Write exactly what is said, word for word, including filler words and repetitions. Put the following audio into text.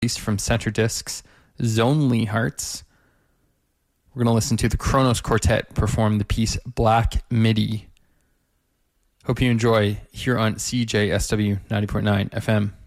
released from Center Discs, Zonely Hearts. We're going to listen to the Kronos Quartet perform the piece Black Midi. Hope you enjoy here on C J S W ninety point nine F M.